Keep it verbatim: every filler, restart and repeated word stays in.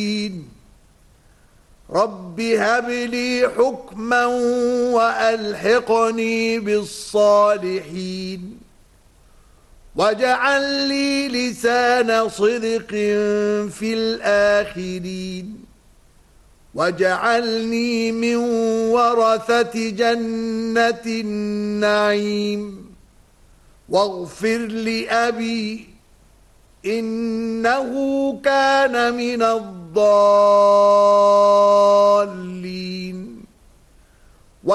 رب هب لي حكما وألحقني بالصالحين واجعل لي لسان صدق في الآخرين واجعلني من ورثة جنة النعيم واغفر لأبي إنه كان من الضالين